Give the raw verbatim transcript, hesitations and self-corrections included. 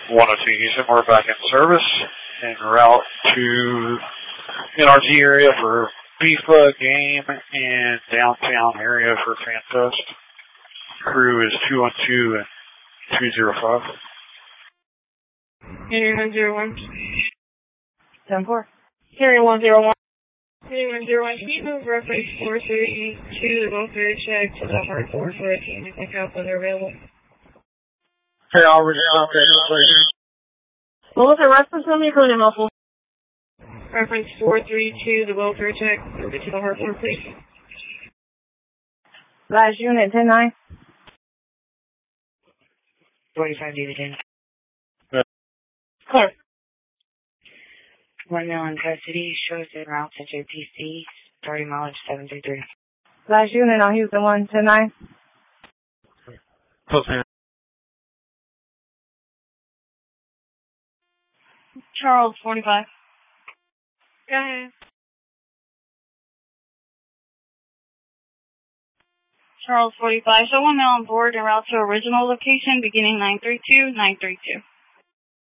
one oh two Houston, we're back in service en route to N R G area for FIFA game and downtown area for FanFest. Crew is two one two and two zero five. Carrier one zero one. seven four. Carrier one zero one. Carrier one zero one. Can you move reference four thirty-two, the welfare check to the hard four for a team to pick up when they're available? Hey, Albert, okay, okay. What was the reference from you? Couldn't helpful. Reference four three two, the welfare check, over to the hard four, please. Last unit, ten nine. forty-five David in. Clear. One male in custody, shows en route to J P C, starting mileage seven three three. Last unit on Houston one, ten nine. Postman. Charles, forty-five. Go ahead. Charles, forty-five. So one male on board en route to original location beginning nine three two, nine three two.